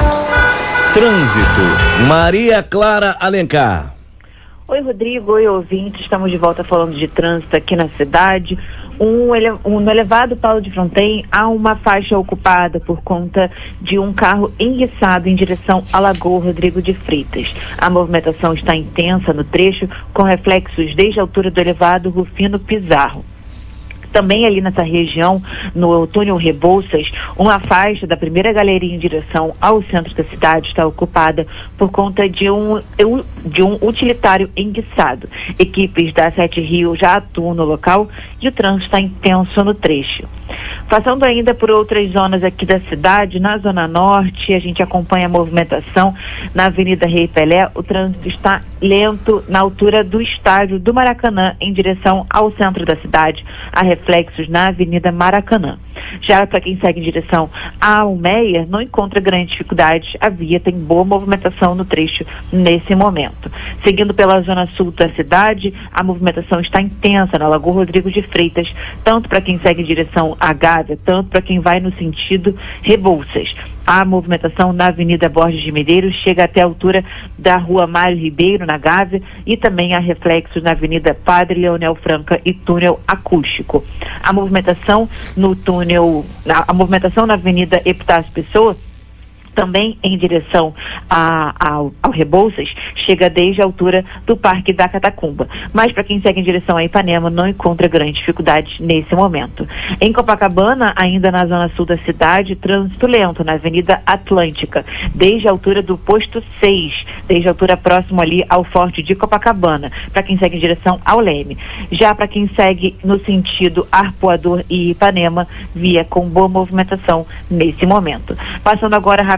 Trânsito, Maria Clara Alencar. Oi, Rodrigo, oi, ouvinte, estamos de volta falando de trânsito aqui na cidade. Um, ele, um, no elevado Paulo de Fronten há uma faixa ocupada por conta de um carro enguiçado em direção à Lagoa Rodrigo de Freitas. A movimentação está intensa no trecho, com reflexos desde a altura do elevado Rufino Pizarro. Também ali nessa região, no túnel Rebouças, uma faixa da primeira galeria em direção ao centro da cidade está ocupada por conta de um, de um utilitário enguiçado. Equipes da Sete Rio já atuam no local e o trânsito está intenso no trecho. Passando ainda por outras zonas aqui da cidade, na Zona Norte, a gente acompanha a movimentação na Avenida Rei Pelé. O trânsito está lento na altura do estádio do Maracanã, em direção ao centro da cidade. A reflexos na Avenida Maracanã. Já para quem segue em direção à Almeia, não encontra grandes dificuldades. A via tem boa movimentação no trecho nesse momento. Seguindo pela zona sul da cidade, a movimentação está intensa na Lagoa Rodrigo de Freitas, tanto para quem segue em direção à Gávea, tanto para quem vai no sentido Rebouças. A movimentação na Avenida Borges de Medeiros chega até a altura da Rua Mário Ribeiro, na Gávea, e também há reflexos na Avenida Padre Leonel Franca e túnel acústico. A movimentação no túnel, a, a movimentação na Avenida Epitácio Pessoa, também em direção a, a, ao Rebouças, chega desde a altura do Parque da Catacumba. Mas para quem segue em direção a Ipanema, não encontra grandes dificuldades nesse momento. Em Copacabana, ainda na zona sul da cidade, trânsito lento na Avenida Atlântica, desde a altura do posto seis, desde a altura próximo ali ao Forte de Copacabana, para quem segue em direção ao Leme. Já para quem segue no sentido Arpoador e Ipanema, via com boa movimentação nesse momento. Passando agora rapidamente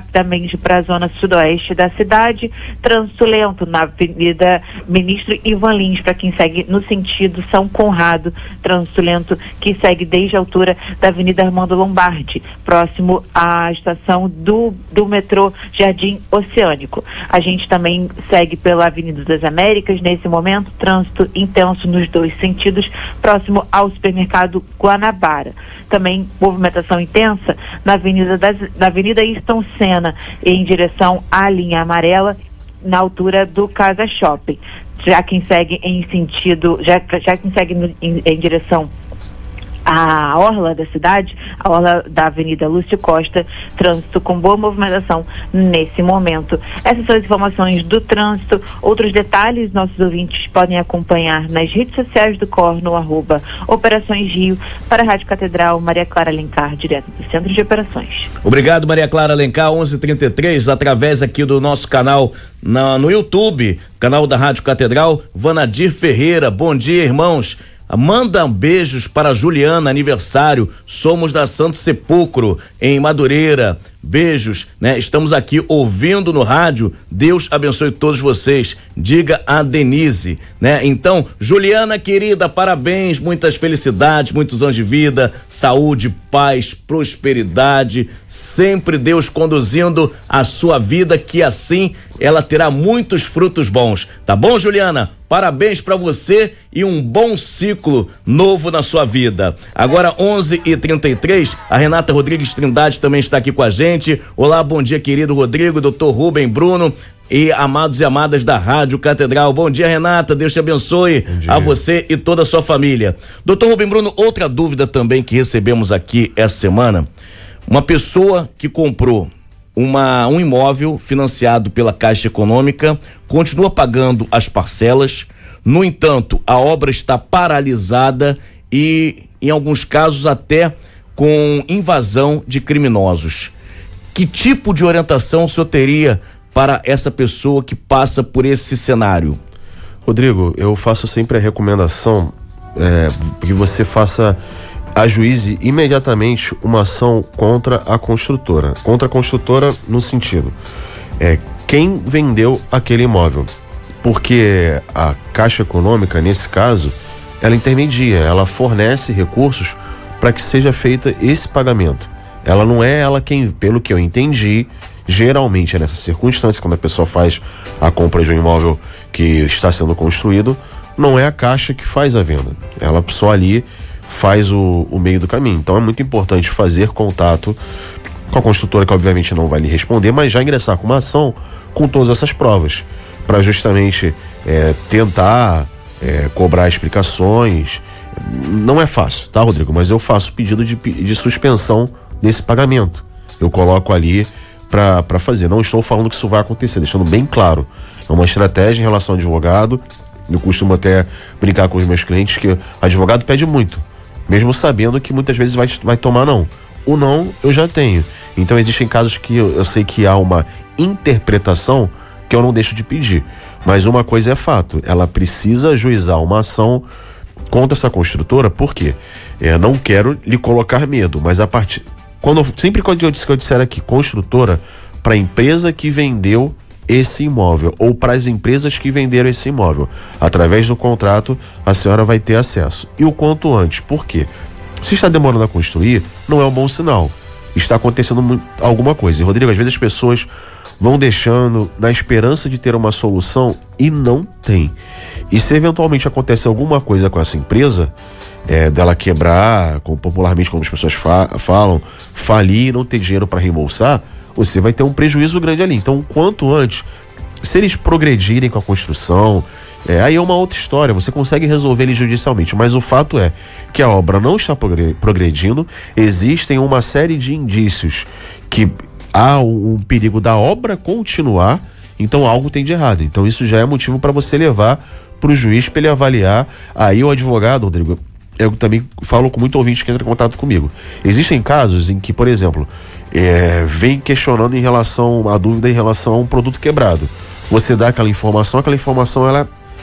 rapidamente para a zona sudoeste da cidade. Trânsito lento na Avenida Ministro Ivan Lins, para quem segue no sentido São Conrado. Trânsito lento que segue desde a altura da Avenida Armando Lombardi, próximo à estação do, do metrô Jardim Oceânico. A gente também segue pela Avenida das Américas, nesse momento, trânsito intenso nos dois sentidos, próximo ao supermercado Guanabara. Também movimentação intensa na Avenida, das, na Avenida Ayrton Senna, em direção à linha amarela, na altura do Casa Shopping. Já quem segue em sentido, já, já quem segue no, em, em direção a orla da cidade, a orla da Avenida Lúcio Costa, trânsito com boa movimentação nesse momento. Essas são as informações do trânsito. Outros detalhes nossos ouvintes podem acompanhar nas redes sociais do C O R no arroba Operações Rio. Para a Rádio Catedral, Maria Clara Alencar, direto do Centro de Operações. Obrigado, Maria Clara Alencar, onze e trinta e três, através aqui do nosso canal na, no YouTube, canal da Rádio Catedral. Vanadir Ferreira, bom dia, irmãos. Manda beijos para Juliana, aniversário. Somos da Santo Sepulcro, em Madureira. Beijos, né? Estamos aqui ouvindo no rádio. Deus abençoe todos vocês. Diga a Denise, né? Então, Juliana querida, parabéns, muitas felicidades, muitos anos de vida, saúde, paz, prosperidade. Sempre Deus conduzindo a sua vida, que assim ela terá muitos frutos bons. Tá bom, Juliana? Parabéns para você e um bom ciclo novo na sua vida. Agora onze e trinta e três, a Renata Rodrigues Trindade também está aqui com a gente. Olá, bom dia, querido Rodrigo, doutor Rubem, Bruno e amados e amadas da Rádio Catedral. Bom dia, Renata, Deus te abençoe a você e toda a sua família. doutor Rubem, Bruno, outra dúvida também que recebemos aqui essa semana. Uma pessoa que comprou Uma, um imóvel financiado pela Caixa Econômica, continua pagando as parcelas, no entanto, a obra está paralisada e, em alguns casos, até com invasão de criminosos. Que tipo de orientação o senhor teria para essa pessoa que passa por esse cenário? Rodrigo, eu faço sempre a recomendação é, que você faça ajuize imediatamente uma ação contra a construtora. Contra a construtora no sentido, é, quem vendeu aquele imóvel. Porque a Caixa Econômica, nesse caso, ela intermedia, ela fornece recursos para que seja feito esse pagamento. Ela não é ela quem, pelo que eu entendi, geralmente é nessa circunstância, quando a pessoa faz a compra de um imóvel que está sendo construído, não é a Caixa que faz a venda. Ela só ali faz o, o meio do caminho. Então é muito importante fazer contato com a construtora, que obviamente não vai lhe responder, mas já ingressar com uma ação com todas essas provas, para justamente é, tentar é, cobrar explicações. Não é fácil, tá, Rodrigo? Mas eu faço pedido de, de suspensão desse pagamento. Eu coloco ali para fazer. Não estou falando que isso vai acontecer, deixando bem claro. É uma estratégia em relação ao advogado. Eu costumo até brincar com os meus clientes que o advogado pede muito, mesmo sabendo que muitas vezes vai, vai tomar não. O não eu já tenho. Então existem casos que eu, eu sei que há uma interpretação que eu não deixo de pedir. Mas uma coisa é fato, ela precisa ajuizar uma ação contra essa construtora, por quê? Eu não quero lhe colocar medo, mas a partir... Quando, sempre quando eu, que eu disser aqui, construtora, para a empresa que vendeu esse imóvel, ou para as empresas que venderam esse imóvel, através do contrato, a senhora vai ter acesso. E o quanto antes, por quê? Se está demorando a construir, não é um bom sinal. Está acontecendo muito, alguma coisa. E, Rodrigo, às vezes as pessoas vão deixando na esperança de ter uma solução e não tem. E se eventualmente acontecer alguma coisa com essa empresa, é, dela quebrar, como popularmente como as pessoas fa- falam, falir e não ter dinheiro para reembolsar, você vai ter um prejuízo grande ali. Então, quanto antes, se eles progredirem com a construção, é, aí é uma outra história, você consegue resolver ele judicialmente, mas o fato é que a obra não está progredindo, existem uma série de indícios que há um, um perigo da obra continuar, então algo tem de errado. Então isso já é motivo para você levar para o juiz para ele avaliar. Aí o advogado, Rodrigo, eu também falo com muito ouvinte que entra em contato comigo. Existem casos em que, por exemplo, é, vem questionando em relação, a dúvida em relação a um produto quebrado. Você dá aquela informação, aquela informação ela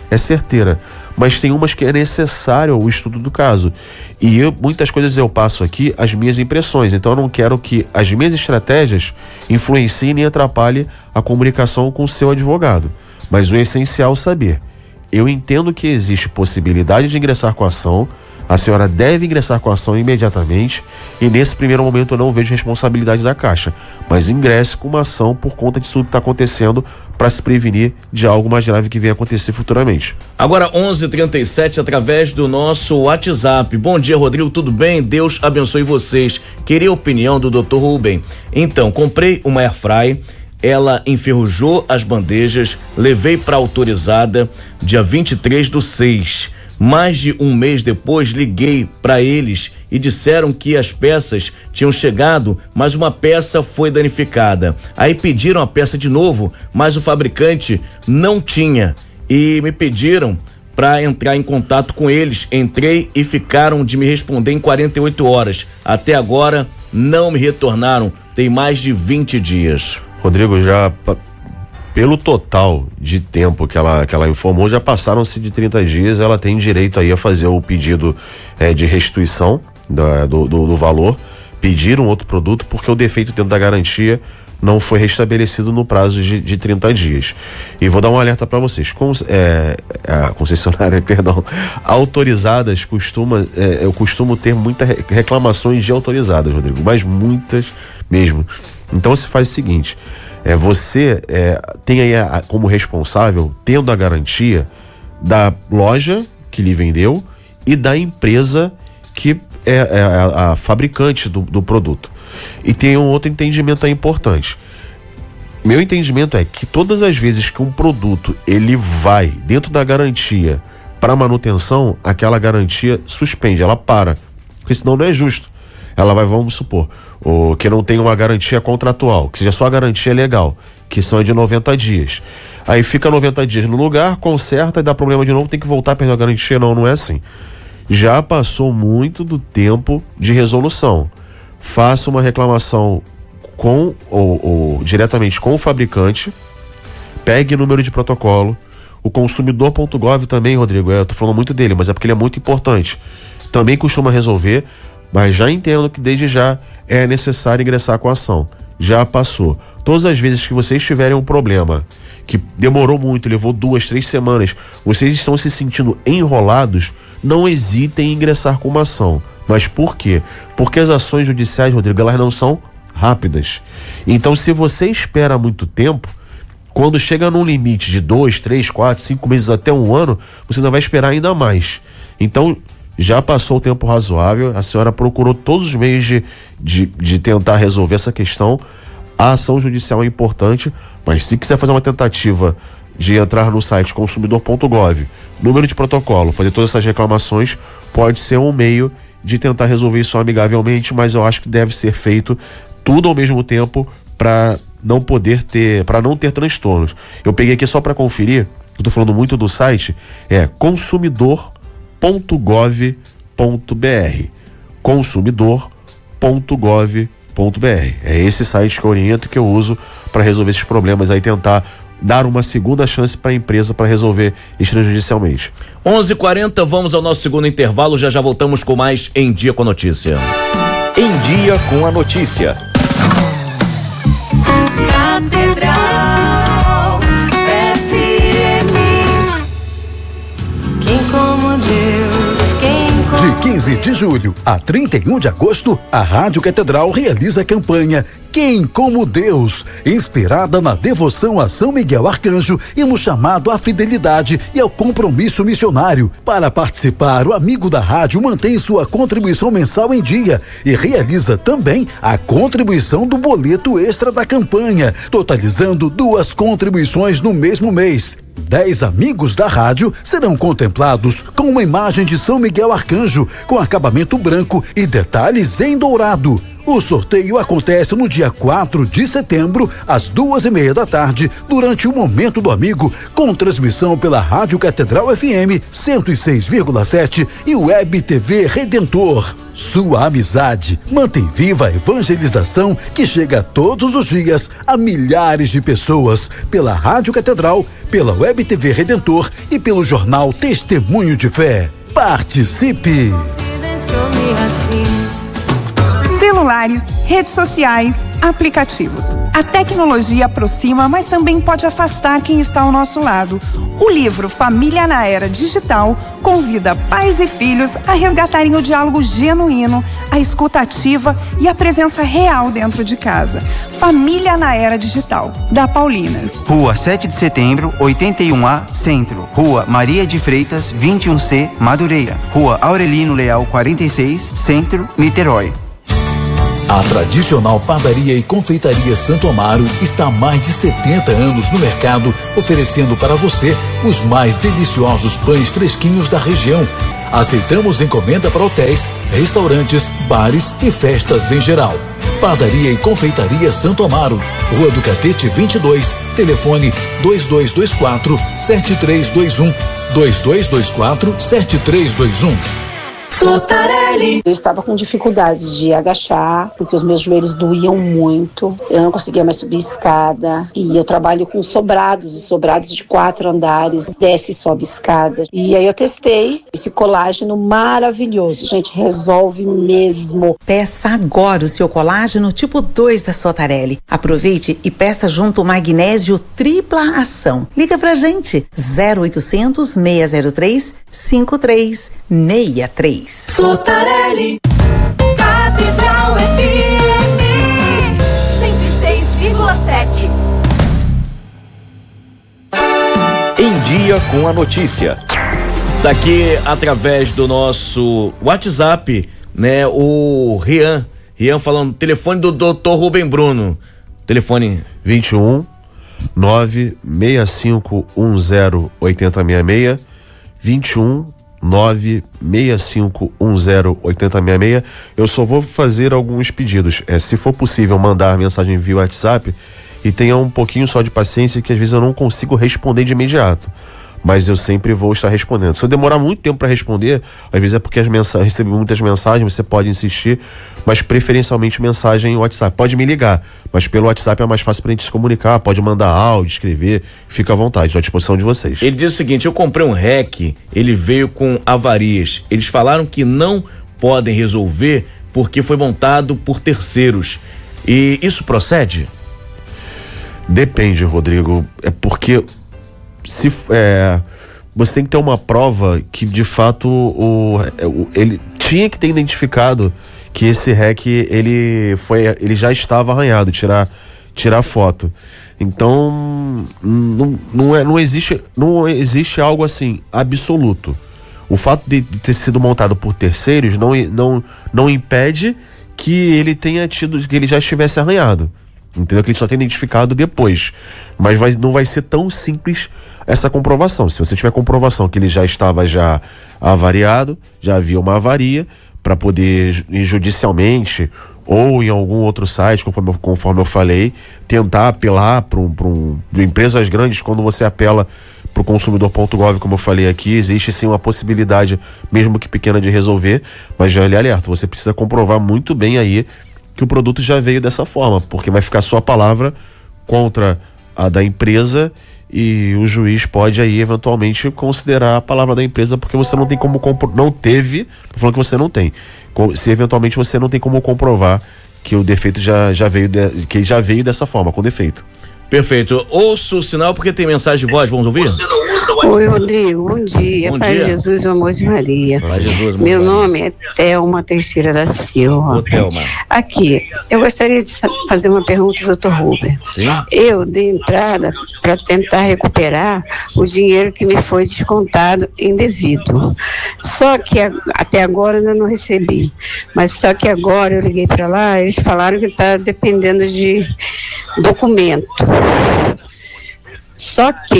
é certeira, mas tem umas que é necessário o estudo do caso. E eu, muitas coisas eu passo aqui as minhas impressões, então eu não quero que as minhas estratégias influenciem nem atrapalhem a comunicação com o seu advogado. Mas o essencial é saber, eu entendo que existe possibilidade de ingressar com a ação, a senhora deve ingressar com a ação imediatamente e nesse primeiro momento eu não vejo responsabilidade da Caixa, mas ingresse com uma ação por conta disso tudo que está acontecendo para se prevenir de algo mais grave que venha acontecer futuramente. Agora onze e trinta e sete através do nosso WhatsApp. Bom dia, Rodrigo, tudo bem? Deus abençoe vocês. Queria a opinião do doutor Rubem. Então, comprei uma airfryer, ela enferrujou as bandejas, levei para autorizada dia vinte e três do seis. Mais de um mês depois, liguei para eles e disseram que as peças tinham chegado, mas uma peça foi danificada. Aí pediram a peça de novo, mas o fabricante não tinha e me pediram para entrar em contato com eles. Entrei e ficaram de me responder em quarenta e oito horas. Até agora não me retornaram. Tem mais de vinte dias. Rodrigo, já pelo total de tempo que ela, que ela informou, já passaram-se de trinta dias, ela tem direito aí a fazer o pedido é, de restituição da, do, do, do valor, pedir um outro produto, porque o defeito dentro da garantia não foi restabelecido no prazo de, de trinta dias. E vou dar um alerta para vocês, com, é, a concessionária, perdão, autorizadas costuma, é, eu costumo ter muitas reclamações de autorizadas, Rodrigo, mas muitas mesmo. Então se faz o seguinte, É, você é, tem aí a, como responsável, tendo a garantia da loja que lhe vendeu e da empresa que é, é a, a fabricante do, do produto. E tem um outro entendimento aí importante. Meu entendimento é que todas as vezes que um produto ele vai dentro da garantia para manutenção, aquela garantia suspende, ela para, porque senão não é justo. Ela vai, vamos supor, o, que não tem uma garantia contratual, que seja só a garantia legal, que são de noventa dias. Aí fica noventa dias no lugar, conserta e dá problema de novo, tem que voltar a perder a garantia. Não, não é assim. Já passou muito do tempo de resolução. Faça uma reclamação com ou, ou diretamente com o fabricante, pegue número de protocolo. O consumidor ponto gov também, Rodrigo, eu tô falando muito dele, mas é porque ele é muito importante. Também costuma resolver. Mas já entendo que desde já é necessário ingressar com a ação. Já passou. Todas as vezes que vocês tiverem um problema que demorou muito, levou duas, três semanas, vocês estão se sentindo enrolados, não hesitem em ingressar com uma ação. Mas por quê? Porque as ações judiciais, Rodrigo, elas não são rápidas. Então, se você espera muito tempo, quando chega num limite de dois, três, quatro, cinco meses até um ano, você ainda vai esperar ainda mais. Então, já passou o tempo razoável, a senhora procurou todos os meios de, de, de tentar resolver essa questão. A ação judicial é importante, mas se quiser fazer uma tentativa de entrar no site consumidor ponto gov, número de protocolo, fazer todas essas reclamações, pode ser um meio de tentar resolver isso amigavelmente, mas eu acho que deve ser feito tudo ao mesmo tempo para não poder ter, para não ter transtornos. Eu peguei aqui só para conferir, eu tô falando muito do site, é consumidor ponto gov ponto br, consumidor ponto gov ponto br. É esse site que eu oriento, que eu uso para resolver esses problemas aí, tentar dar uma segunda chance para a empresa para resolver extrajudicialmente. onze e quarenta, vamos ao nosso segundo intervalo, já já voltamos com mais Em Dia com a Notícia. Em Dia com a Notícia. Catedral F M. Quem como Deus, quem como De quinze de julho a trinta e um de agosto, a Rádio Catedral realiza a campanha Quem como Deus, inspirada na devoção a São Miguel Arcanjo e no chamado à fidelidade e ao compromisso missionário. Para participar, o amigo da rádio mantém sua contribuição mensal em dia e realiza também a contribuição do boleto extra da campanha, totalizando duas contribuições no mesmo mês. Dez amigos da rádio serão contemplados com uma imagem de São Miguel Arcanjo com acabamento branco e detalhes em dourado. O sorteio acontece no dia quatro de setembro, às duas e meia da tarde, durante o Momento do Amigo, com transmissão pela Rádio Catedral F M cento e seis vírgula sete e Web T V Redentor. Sua amizade mantém viva a evangelização que chega todos os dias a milhares de pessoas pela Rádio Catedral, pela Web T V Redentor e pelo jornal Testemunho de Fé. Participe! Celulares, redes sociais, aplicativos. A tecnologia aproxima, mas também pode afastar quem está ao nosso lado. O livro Família na Era Digital convida pais e filhos a resgatarem o diálogo genuíno, a escuta ativa e a presença real dentro de casa. Família na Era Digital, da Paulinas. Rua sete de setembro, oitenta e um A, Centro. Rua Maria de Freitas, vinte e um C, Madureira. Rua Aurelino Leal, quarenta e seis, Centro, Niterói. A tradicional padaria e confeitaria Santo Amaro está há mais de setenta anos no mercado, oferecendo para você os mais deliciosos pães fresquinhos da região. Aceitamos encomenda para hotéis, restaurantes, bares e festas em geral. Padaria e confeitaria Santo Amaro, Rua do Catete vinte e dois, telefone dois dois dois quatro, sete três dois um, dois dois dois quatro, sete três dois um. Sotarelli. Eu estava com dificuldades de agachar, porque os meus joelhos doíam muito. Eu não conseguia mais subir escada. E eu trabalho com sobrados, e sobrados de quatro andares, desce e sobe escada. E aí eu testei esse colágeno maravilhoso. Gente, resolve mesmo. Peça agora o seu colágeno tipo dois da Sotarelli. Aproveite e peça junto o magnésio tripla ação. Liga pra gente, zero oitocentos, seis zero três, cinco três seis três. Sotarelli, Catedral F M cento e seis vírgula sete. Em Dia com a Notícia. Daqui através do nosso WhatsApp, né, o Rian, Rian falando, telefone do doutor Rubem Bruno. Telefone vinte e um, nove seis cinco um zero oito zero seis seis, vinte e um, nove seis cinco um zero oito zero seis seis. Eu só vou fazer alguns pedidos. É, se for possível mandar mensagem via WhatsApp, e tenha um pouquinho só de paciência, que às vezes eu não consigo responder de imediato, mas eu sempre vou estar respondendo. Se eu demorar muito tempo para responder, às vezes é porque as mensagens, recebi muitas mensagens, você pode insistir, mas preferencialmente mensagem em WhatsApp. Pode me ligar, mas pelo WhatsApp é mais fácil pra gente se comunicar, pode mandar áudio, escrever, fica à vontade, estou à disposição de vocês. Ele diz o seguinte, eu comprei um R E C, ele veio com avarias, eles falaram que não podem resolver porque foi montado por terceiros, e isso procede? Depende, Rodrigo, é porque se, é, você tem que ter uma prova que de fato o, o, ele tinha que ter identificado que esse R E C ele, foi, ele já estava arranhado, tirar, tirar foto. Então não, não, é, não, existe, não existe algo assim absoluto. O fato de ter sido montado por terceiros não, não, não impede que ele tenha tido, que ele já estivesse arranhado. Entendeu? Que ele só tem identificado depois. Mas vai, não vai ser tão simples essa comprovação. Se você tiver comprovação que ele já estava já avariado, já havia uma avaria, para poder ir judicialmente ou em algum outro site, conforme, conforme eu falei, tentar apelar para um, para um, empresas grandes. Quando você apela para o consumidor ponto gov, como eu falei aqui, existe sim uma possibilidade, mesmo que pequena, de resolver, mas já lhe alerto, você precisa comprovar muito bem aí que o produto já veio dessa forma, porque vai ficar sua palavra contra a da empresa e o juiz pode aí eventualmente considerar a palavra da empresa, porque você não tem como compro- não teve, tô falando que você não tem, se eventualmente você não tem como comprovar que o defeito já, já veio de, que já veio dessa forma, com defeito. Perfeito. Ouço o sinal porque tem mensagem de voz, vamos ouvir? Oi, Rodrigo, bom dia. Bom Pai dia. Jesus e o amor de Maria. Pai Jesus, Meu Maria. nome é Thelma Teixeira da Silva. Ô, Thelma. Aqui, eu gostaria de sa- fazer uma pergunta ao doutor Ruber. Sim. Eu dei entrada para tentar recuperar o dinheiro que me foi descontado indevido. Só que a- até agora eu ainda não recebi. Mas só que agora eu liguei para lá, eles falaram que está dependendo de documento. Só que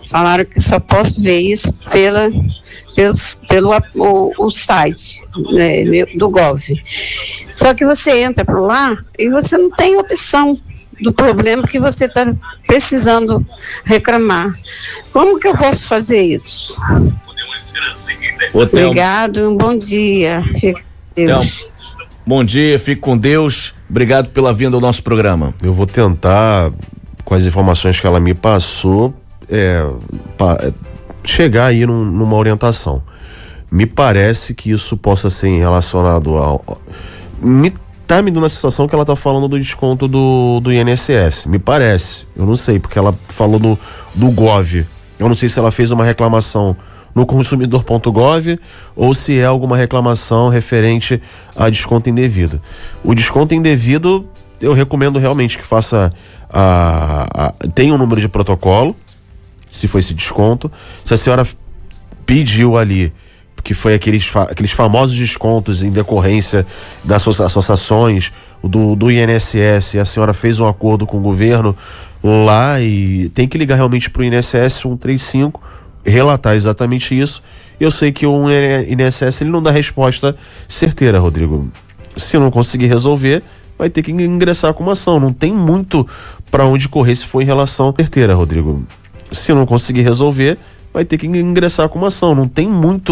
Falaram que só posso ver isso pela, pelo, pelo o, o site, né, do Gov. Só que você entra por lá e você não tem opção do problema que você está precisando reclamar. Como que eu posso fazer isso? Hotel. Obrigado, um bom dia. Fique com Deus. Bom dia, fique com Deus. Obrigado pela vinda ao nosso programa. Eu vou tentar, com as informações que ela me passou, é, pa, chegar aí num, numa orientação. Me parece que isso possa ser relacionado ao... Me tá me dando a sensação que ela tá falando do desconto do, do I N S S. Me parece. Eu não sei, porque ela falou do, do Gov. Eu não sei se ela fez uma reclamação no consumidor ponto gov ou se é alguma reclamação referente a desconto indevido. O desconto indevido, eu recomendo realmente que faça a, a, tenha um número de protocolo, se foi esse desconto. Se a senhora pediu ali, que foi aqueles, aqueles famosos descontos em decorrência das associações do, do I N S S, a senhora fez um acordo com o governo lá e tem que ligar realmente para o I N S S cento e trinta e cinco, relatar exatamente isso. Eu sei que o I N S S ele não dá resposta certeira, Rodrigo. Se não conseguir resolver, vai ter que ingressar com uma ação. Não tem muito para onde correr se for em relação certeira, Rodrigo. Se não conseguir resolver, vai ter que ingressar com uma ação. Não tem muito